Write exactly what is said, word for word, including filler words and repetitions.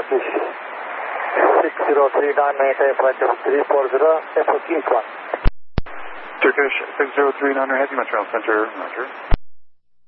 Turkish six zero three nine, maintain flight level three four zero, Apple King one. Turkish six zero three nine, Heavy Metro Center, Roger.